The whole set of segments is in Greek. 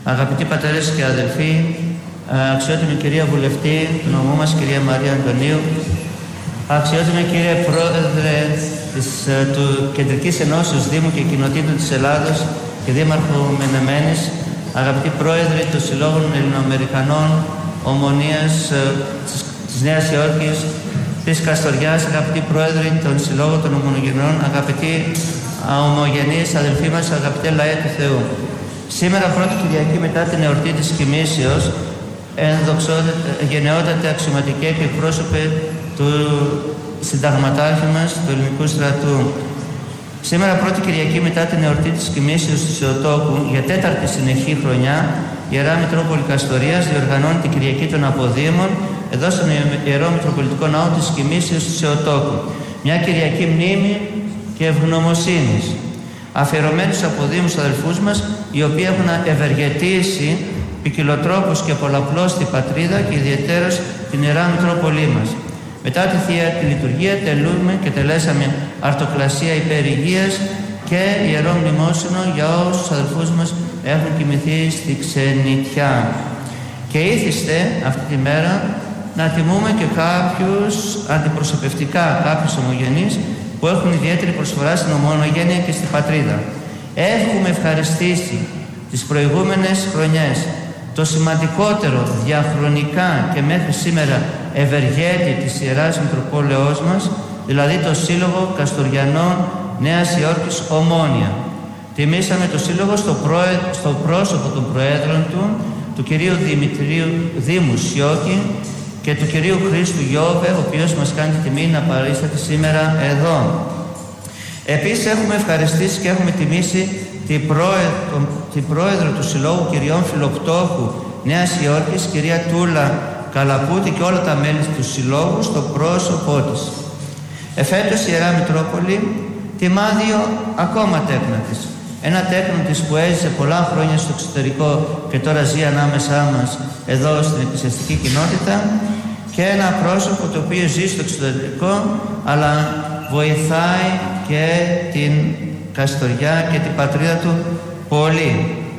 αγαπητοί πατέρες και αδελφοί, αξιότιμη κυρία Βουλευτή του νομού μας, κυρία Μαρία Αντωνίου, αξιότιμη κύριε Πρόεδρε του Κεντρικής Ενώσεως Δήμου και Κοινοτήτων της Ελλάδος και Δήμαρχου Μενεμένης, αγαπητοί Πρόεδροι των Συλλόγων Ελληνοαμερικανών Ομονίας της Νέας Υόρκης, της Καστοριάς, αγαπητοί Πρόεδροι των Συλλόγων των Ομογενών, αγαπητοί ομογενείς αδελφοί μας, αγαπητέ λαέ του Θεού. Σήμερα, πρώτη Κυριακή μετά την εορτή της Κοιμήσεως, γενναιότατε αξιωματικέ και εκπρόσωπε του συνταγματάρχη μας, του ελληνικού στρατού. Σήμερα, πρώτη Κυριακή μετά την εορτή της Κοιμήσεως του Θεοτόκου, για τέταρτη συνεχή χρονιά, η Ιερά Μητρόπολη Καστορίας διοργανώνει την Κυριακή των Αποδήμων εδώ στον Ιερό Μητροπολιτικό Ναό της Κοιμήσεως του Θεοτόκου. Μια Κυριακή μνήμη και ευγνωμοσύνης, αφιερωμένοι στους αποδήμους αδελφούς μας, οι οποίοι έχουν ευεργετήσει ποικιλοτρόπους και πολλαπλώς την πατρίδα και ιδιαιτέρως την Ιερά Μητρόπολή μας. Μετά τη Θεία τη Λειτουργία τελούμε και τελέσαμε αρτοκλασία υπερηγείας και ιερό μνημόσυνο για όσους αδελφούς μας έχουν κοιμηθεί στη ξενιτιά. Και ήθιστε αυτή τη μέρα να τιμούμε και κάποιους αντιπροσωπευτικά, κάποιους ομογενείς που έχουν ιδιαίτερη προσφορά στην ομογένεια και στην πατρίδα. Έχουμε ευχαριστήσει τις προηγούμενες χρονιές το σημαντικότερο διαχρονικά και μέχρι σήμερα ευεργέτη της Ιεράς Μητροπόλεως μας, δηλαδή το Σύλλογο Καστοριανών Νέας Υόρκης Ομόνια. Τιμήσαμε το Σύλλογο στο πρόσωπο των Προέδρων του κυρίου Δημητρίου Δήμου Σιώκη και του κυρίου Χρήστου Γιώβε, ο οποίος μας κάνει τη τιμή να παρίσταται σήμερα εδώ. Επίσης έχουμε ευχαριστήσει και έχουμε τιμήσει την πρόεδρο του Συλλόγου Κυριών Φιλοπτώχου Νέας Υόρκης, κυρία Τούλα Καλαπούτη, και όλα τα μέλη του Συλλόγου στο πρόσωπό της. Εφέτος η Ιερά Μητρόπολη τιμά δύο ακόμα τέκνα της. Ένα τέκνο της που έζησε πολλά χρόνια στο εξωτερικό και τώρα ζει ανάμεσά μας εδώ στην εκκλησιαστική κοινότητα, και ένα πρόσωπο το οποίο ζει στο εξωτερικό αλλά βοηθάει και την Καστοριά και την πατρίδα του πολύ.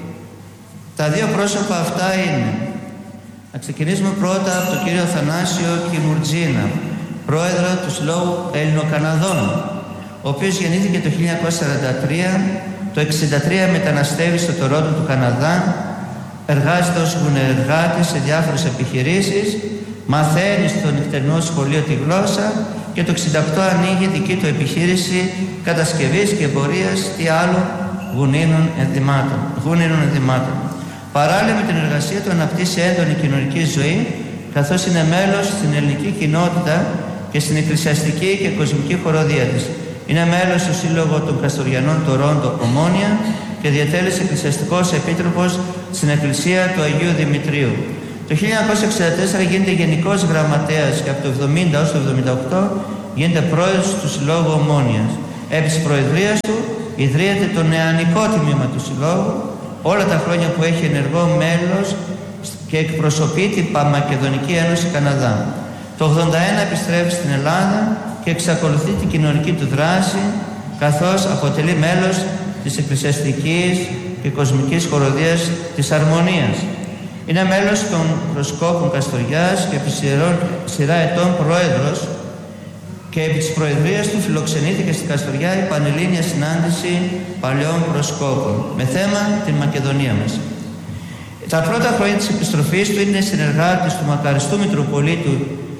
Τα δύο πρόσωπα αυτά είναι, να ξεκινήσουμε πρώτα από τον κύριο Θανάσιο Κιμουρτζίνα, πρόεδρο του Συλλόγου Ελληνοκαναδών, ο οποίος γεννήθηκε το 1943, το 1963 μεταναστεύει στο Τορόντο του Καναδά, εργάζεται ως γουνεργάτης σε διάφορες επιχειρήσεις, μαθαίνει στο νυχτερινό σχολείο τη γλώσσα και το 1968 ανοίγει δική του επιχείρηση κατασκευής και εμπορίας τι άλλο γουνίνων ενδυμάτων. Παράλληλα με την εργασία του αναπτύσσει έντονη κοινωνική ζωή, καθώς είναι μέλος στην ελληνική κοινότητα και στην εκκλησιαστική και κοσμική χοροδία της. Είναι μέλος του Σύλλογου των Καστοριανών Τορόντο Ομόνια και διατέλεσε εκκλησιαστικός επίτροπος στην Εκκλησία του Αγίου Δημητρίου. Το 1964 γίνεται γενικός γραμματέας και από το 1970 έως το 1978 γίνεται πρόεδρος του Συλλόγου Ομόνιας. Επί της προεδρίας του ιδρύεται το νεανικό τμήμα του Συλλόγου, όλα τα χρόνια που έχει ενεργό μέλος και εκπροσωπεί την Παμακεδονική Ένωση Καναδά. Το 1981 επιστρέφει στην Ελλάδα και εξακολουθεί την κοινωνική του δράση, καθώς αποτελεί μέλος της εκκλησιαστικής και κοσμικής χοροδίας της Αρμονίας. Είναι μέλος των Προσκόπων Καστοριάς και επί σειρά ετών πρόεδρος, και επί της προεδρίας του φιλοξενήθηκε στην Καστοριά η Πανελλήνια Συνάντηση Παλαιών Προσκόπων με θέμα την Μακεδονία μας. Τα πρώτα χρόνια της επιστροφής του είναι συνεργάτης του μακαριστού Μητροπολίτου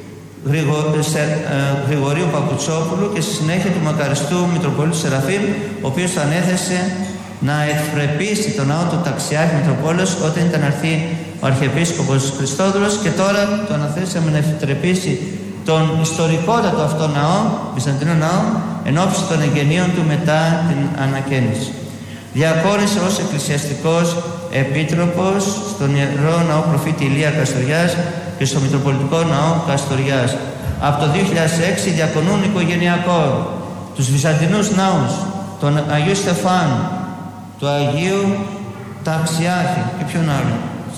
Γρηγορίου Παπουτσόπουλου και στη συνέχεια του μακαριστού Μητροπολίτου Σεραφείμ, ο οποίος θα ανέθεσε να εκπρεπήσει τον ναό του Ταξιάρχη Μητροπόλεως όταν ήταν να έρθει ο Αρχιεπίσκοπος Χριστόδουλος, και τώρα το αναθέσαμε να εκπρεπήσει τον ιστορικότατο αυτό ναό, Βυζαντινό ναό, εν ώψη των εγγενείων του μετά την ανακαίνιση. Διακόνησε ως εκκλησιαστικός επίτροπος στον Ιερό Ναό Προφήτη Ηλία Καστοριάς και στο Μητροπολιτικό Ναό Καστοριάς. Από το 2006 διακονούν οικογενειακό τους Βυζαντινούς ναούς, τον Αγίου Στεφάνου, του Αγίου Ταξιάρχη και ποιον άλλο.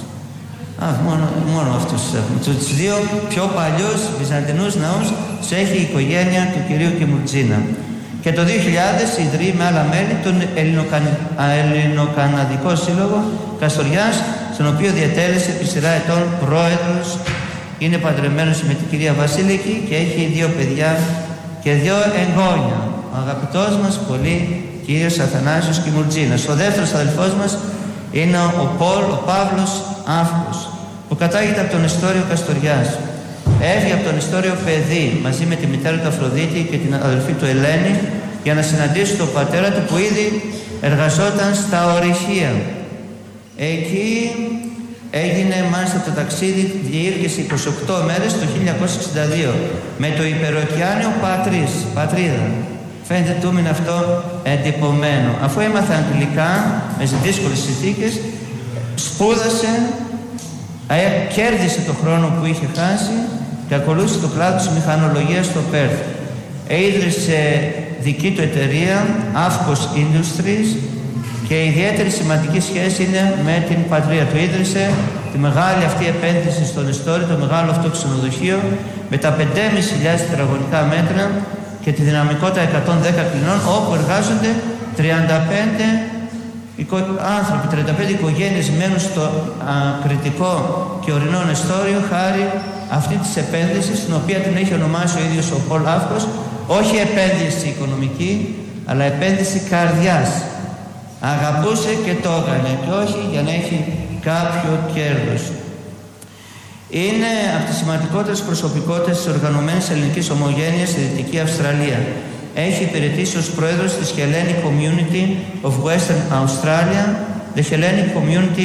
Μόνο αυτούς έχουμε. Τους δύο πιο παλιούς Βυζαντινούς ναούς τους έχει η οικογένεια του κυρίου Κιμουρτζίνα. Και το 2000 ιδρύει με άλλα μέλη τον Ελληνοκαναδικό Σύλλογο Καστοριάς, στον οποίο διατέλεσε επί σειρά ετών πρόεδρος. Είναι παντρεμένος με την κυρία Βασίλικη και έχει 2 παιδιά και 2 εγγόνια. Ο αγαπητός μας πολύ κύριος Αθανάσιος Κιμουρτζίνας. Ο δεύτερος αδελφός μας είναι ο Παύλος Αύκος, που κατάγεται από τον Εστόριο Καστοριάς. Έφυγε από τον Εστόριο παιδί μαζί με τη μητέρα του Αφροδίτη και την αδελφή του Ελένη για να συναντήσει τον πατέρα του που ήδη εργαζόταν στα ορυχεία. Εκεί έγινε μάλιστα το ταξίδι, διήρκησε 28 μέρες το 1962 με το υπεροοκεάνιο πατρίδα. Φαίνεται του είναι αυτό εντυπωμένο. Αφού έμαθε αγγλικά με δύσκολες συνθήκες, σπούδασε, κέρδισε το χρόνο που είχε χάσει και ακολούθησε το κλάδο της μηχανολογίας στο Πέρθ. Ίδρυσε δική του εταιρεία, Avcos Industries, και ιδιαίτερη σημαντική σχέση είναι με την πατρίδα του. Ίδρυσε τη μεγάλη αυτή επένδυση στον Εστόριο, το μεγάλο αυτό ξενοδοχείο με τα 5.500 τετραγωνικά μέτρα και τη δυναμικότητα 110 κλινών, όπου εργάζονται 35 άνθρωποι, 35 οικογένειες μένουν στο κριτικό και ορεινό Εστόριο χάρη αυτή της επένδυσης, την οποία την έχει ονομάσει ο ίδιος ο Πολ Αύκος, όχι επένδυση οικονομική, αλλά επένδυση καρδιάς. Αγαπούσε και το έκανε και όχι για να έχει κάποιο κέρδος. Είναι από τις σημαντικότερες προσωπικότητες της οργανωμένης ελληνικής ομογένειας στη Δυτική Αυστραλία. Έχει υπηρετήσει ως πρόεδρος της Hellenic Community of Western Australia, the Hellenic Community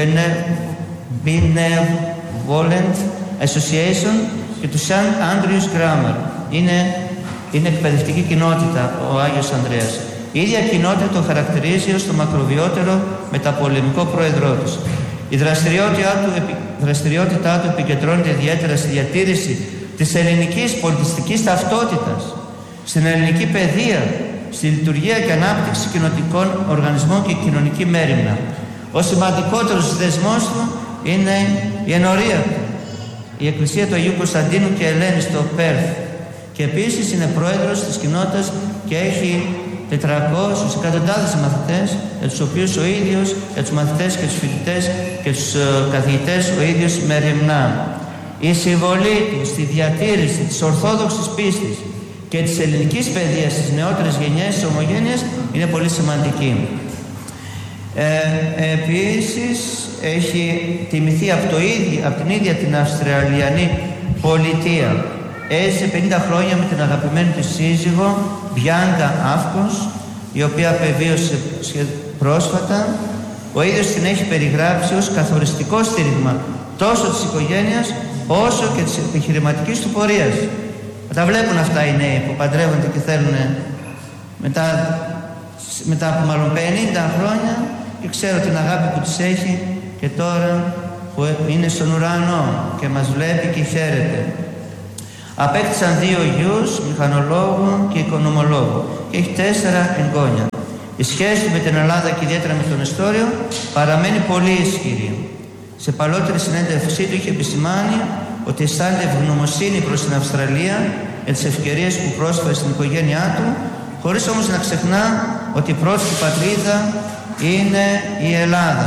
Benevolent Association και του St. Andrews Grammar. Είναι εκπαιδευτική κοινότητα ο Άγιος Ανδρέας. Η ίδια κοινότητα τον χαρακτηρίζει ως το μακροβιότερο μεταπολεμικό πρόεδρό της. Η δραστηριότητά του επικεντρώνεται ιδιαίτερα στη διατήρηση της ελληνικής πολιτιστικής ταυτότητας, στην ελληνική παιδεία, στη λειτουργία και ανάπτυξη κοινοτικών οργανισμών και κοινωνική μέριμνα. Ο σημαντικότερος δεσμός του είναι η ενορία του, η Εκκλησία του Αγίου Κωνσταντίνου και Ελένης στο Πέρθ, και επίσης είναι πρόεδρος της κοινότητας και έχει 400 εκατοντάδες μαθητές, για τους οποίους ο ίδιος, για τους μαθητές και τους φοιτητές και τους καθηγητές ο ίδιος μεριμνά. Η συμβολή του στη διατήρηση της ορθόδοξης πίστης και της ελληνικής παιδείας στις νεότερες γενιές της ομογένειας είναι πολύ σημαντική. Επίσης έχει τιμηθεί από την ίδια την Αυστραλιανή πολιτεία. Έζησε 50 χρόνια με την αγαπημένη της σύζυγο Μπιάνκα Αύκος, η οποία απεβίωσε πρόσφατα. Ο ίδιος την έχει περιγράψει ως καθοριστικό στήριγμα τόσο της οικογένειας όσο και της επιχειρηματικής του πορείας. Τα βλέπουν αυτά οι νέοι που παντρεύονται και θέλουν μετά από μάλλον 50 χρόνια και ξέρω την αγάπη που της έχει και τώρα που είναι στον ουρανό και μας βλέπει και χαίρεται. Απέκτησαν 2 γιους, μηχανολόγο και οικονομολόγο, και έχει 4 εγγόνια. Η σχέση του με την Ελλάδα και ιδιαίτερα με τον Εστόριο παραμένει πολύ ισχυρή. Σε παλαιότερη συνέντευξή του είχε επισημάνει ότι αισθάνεται ευγνωμοσύνη προς την Αυστραλία για τις ευκαιρίες που πρόσφερε στην οικογένειά του, χωρίς όμως να ξεχνά ότι η πρώτη πατρίδα είναι η Ελλάδα.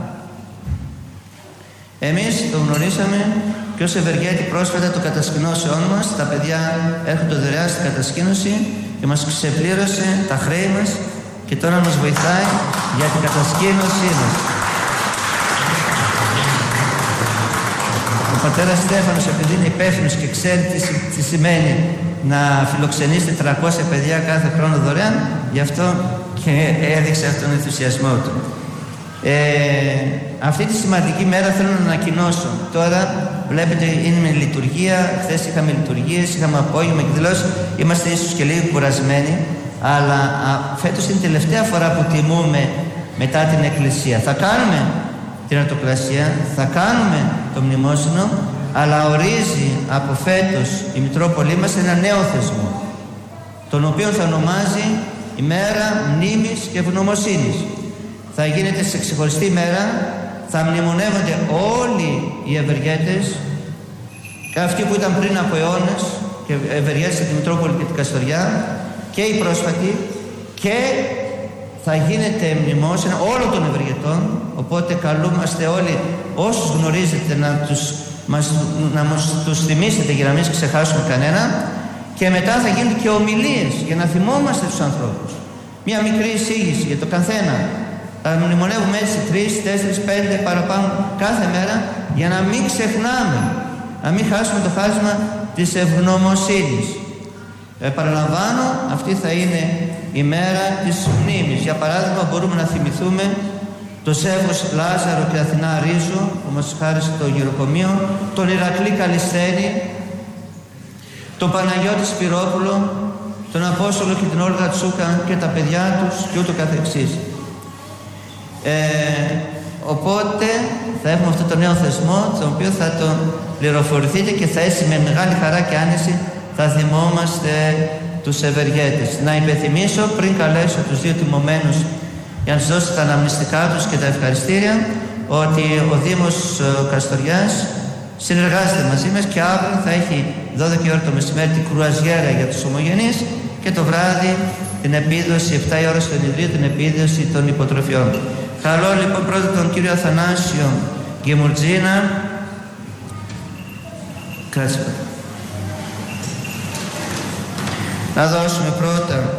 Εμείς το γνωρίσαμε και ως ευεργέτη πρόσφατα των κατασκηνώσεών μας. Τα παιδιά έρχονται δωρεάν στην κατασκήνωση και μας ξεπλήρωσε τα χρέη μας και τώρα μας βοηθάει για την κατασκήνωσή μας. Ο πατέρας Στέφανος, επειδή είναι υπεύθυνος και ξέρει τι σημαίνει να φιλοξενήσει 300 παιδιά κάθε χρόνο δωρεάν, γι' αυτό και έδειξε αυτόν τον ενθουσιασμό του. Αυτή τη σημαντική μέρα θέλω να ανακοινώσω. Τώρα βλέπετε είναι με λειτουργία, χθες είχαμε λειτουργίες, είχαμε απόγευμα εκδηλώσεις, είμαστε ίσως και λίγο κουρασμένοι, αλλά φέτος είναι η τελευταία φορά που τιμούμε μετά την Εκκλησία. Θα κάνουμε την αρτοκλασία, θα κάνουμε το μνημόσυνο, αλλά ορίζει από φέτος η Μητρόπολη μας ένα νέο θεσμό, τον οποίο θα ονομάζει ημέρα μνήμης και ευγνωμοσύνης. Θα γίνεται σε ξεχωριστή μέρα, θα μνημονεύονται όλοι οι ευεργέτες, αυτοί που ήταν πριν από αιώνες και ευεργέτες στη Μητρόπολη και την Καστοριά, και οι πρόσφατοι, και θα γίνεται μνημόσυνο όλων των ευεργετών, οπότε καλούμαστε όλοι όσους γνωρίζετε να τους θυμίσετε για να μην ξεχάσουμε κανένα, και μετά θα γίνουν και ομιλίες για να θυμόμαστε τους ανθρώπους. Μια μικρή εισήγηση για το καθένα. Θα μνημονεύουμε έτσι 3, 4, 5 παραπάνω κάθε μέρα για να μην ξεχνάμε, να μην χάσουμε το χάσμα της ευγνωμοσύνης. Παραλαμβάνω, αυτή θα είναι η μέρα της μνήμης. Για παράδειγμα, μπορούμε να θυμηθούμε το Ζεύγος Λάζαρο και Αθηνά Ρίζο που μας χάρισε το γεροκομείο, τον Ηρακλή Καλισθένη, τον Παναγιώτη Σπυρόπουλο, τον Απόστολο και την Όλγα Τσούκα και τα παιδιά τους και ούτω καθεξής. Οπότε θα έχουμε αυτό το νέο θεσμό, τον οποίο θα τον πληροφορηθείτε και θα έτσι με μεγάλη χαρά και άνεση θα θυμόμαστε τους ευεργέτες. Να υπενθυμίσω πριν καλέσω τους δύο τιμωμένους για να τους δώσω τα αναμνηστικά τους και τα ευχαριστήρια, ότι ο Δήμος Καστοριάς συνεργάζεται μαζί μας και αύριο θα έχει 12 ώρα το μεσημέρι την κρουαζιέρα για τους ομογενείς και το βράδυ την επίδοση, 7 η ώρα στο Ιδρύο, την επίδοση των υποτροφιών. Καλώ λοιπόν πρώτα τον κύριο Αθανάσιο Γκιμουρτζίνα. Κράτησε. Να δώσουμε πρώτα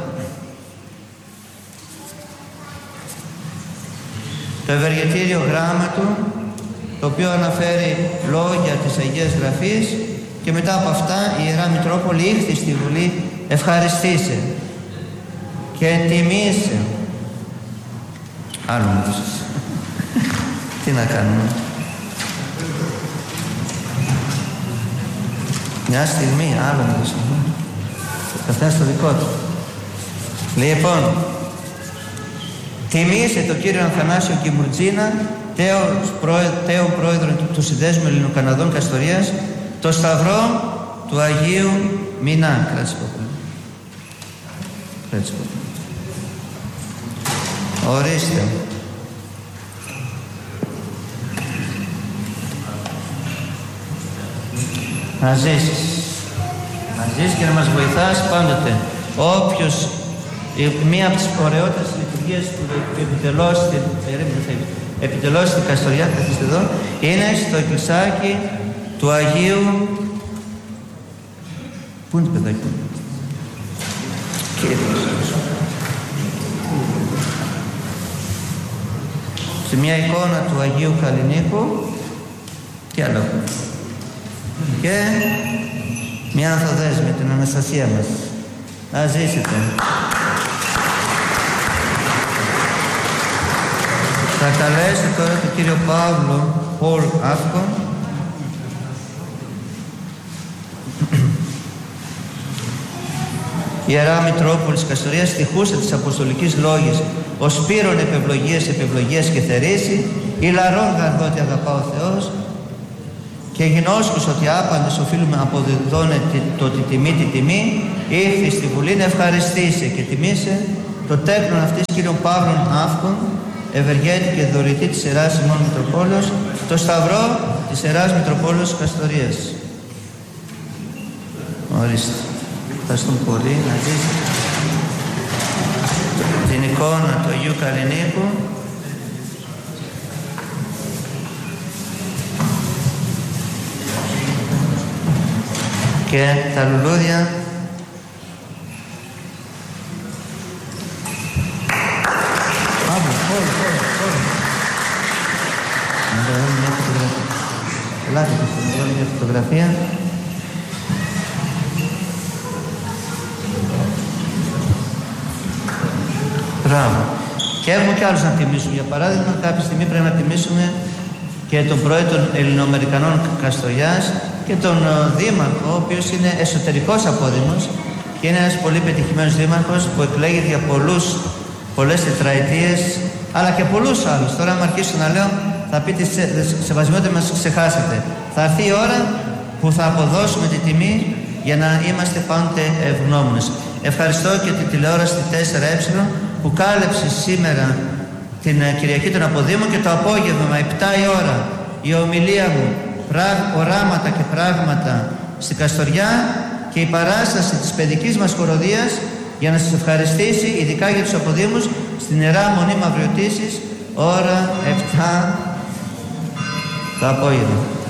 το ευεργετήριο γράμμα του, το οποίο αναφέρει λόγια της Αγίας Γραφής, και μετά από αυτά η Ιερά Μητρόπολη ήρθε στη Βουλή, ευχαριστήσε και τιμήσε. Άλλο μου δώσεις. Τι να κάνουμε. Μια στιγμή, άλλο μου δώσεις. Καθένα στο δικό του. Λοιπόν, τιμήσε τον κύριο Αθανάσιο Γκιμουρτζίνα, τέον πρόεδρο του Συνδέσμου Ελληνοκαναδών Καστορίας, το Σταυρό του Αγίου Μινά. Κράτησε πολύ. Ορίστε. Να ζήσεις. Να ζήσεις και να μας βοηθάς πάντοτε. Όποιος, μία από τις ωραιότερες λειτουργίες που επιτελώς στην Καστοριά, καθίστε εδώ, είναι στο εκκλησάκι του Αγίου... Πού είναι το παιδάκι μου? Σε μια εικόνα του Αγίου Καλλινίκου, τι άλλο, και μια ανθοδέσμη, την Αναστασία μας. Να ζήσετε. Θα καλέσω τώρα τον κύριο Παύλο Πολ Αύκο, Ιερά Μητρόπολης Καστορίας, στιχούσα της Αποστολικής Λόγης, ο Σπύρων επευλογίας και θερήσει, ηλαρών γαρδότη αγαπά ο Θεός, και γινώσκους ότι άπαντες οφείλουμε αποδιδώνε το τιμή τη τιμή, ήρθε στη Βουλή να ευχαριστήσει και τιμήσε το τέκνον αυτής κύριον Παύλων Αύκων, ευεργέτη και δωρητή της Ιεράς ημών Μητροπόλεως, το Σταυρό της Ιεράς Μητροπόλεως Καστορίας. Ορίστε. Ευχαριστούμε πολύ. Να ζήσει την εικόνα του Αγίου Καλλινίκου. Και τα λουλούδια. Να βγάλουμε μια φωτογραφία. Ελάτε να βγάλουμε μια φωτογραφία. Μπράβο. Και έχουμε κι άλλους να τιμήσουμε. Για παράδειγμα, κάποια στιγμή πρέπει να τιμήσουμε και τον πρόεδρο των Ελληνοαμερικανών Καστοριάς και τον δήμαρχο, ο οποίος είναι εσωτερικός απόδημος και είναι ένας πολύ πετυχημένος δήμαρχος που εκλέγεται για πολλές τετραετίες, αλλά και πολλούς άλλους. Τώρα, αν αρχίσω να λέω, θα πείτε σεβασμιότητα, μας ξεχάσετε. Θα έρθει η ώρα που θα αποδώσουμε τη τιμή για να είμαστε πάντοτε ευγνώμονες. Ευχαριστώ και τη τηλεόραση 4Ε που κάλεψε σήμερα την Κυριακή των Αποδήμων και το απόγευμα 7 η ώρα η ομιλία μου οράματα και πράγματα στην Καστοριά και η παράσταση της παιδικής μας χοροδίας για να σας ευχαριστήσει ειδικά για τους Αποδήμους στην Ιερά Μονή Μαυριωτήσης, ώρα 7 το απόγευμα.